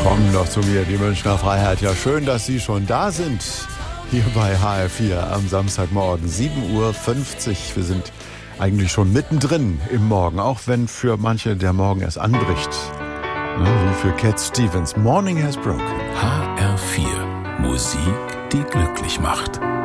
Kommen doch zu mir, die Münchner Freiheit. Ja, schön, dass Sie schon da sind. Hier bei HR4 am Samstagmorgen, 7:50 Uhr. Wir sind eigentlich schon mittendrin im Morgen, auch wenn für manche der Morgen erst anbricht. Wie für Cat Stevens. Morning has broken. HR4. Musik, die glücklich macht.